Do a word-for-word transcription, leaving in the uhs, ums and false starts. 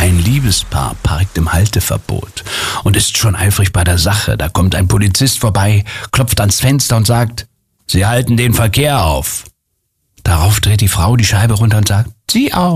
Ein Liebespaar parkt im Halteverbot und ist schon eifrig bei der Sache. Da kommt ein Polizist vorbei, klopft ans Fenster und sagt: Sie halten den Verkehr auf. Darauf dreht die Frau die Scheibe runter und sagt: Sie auch.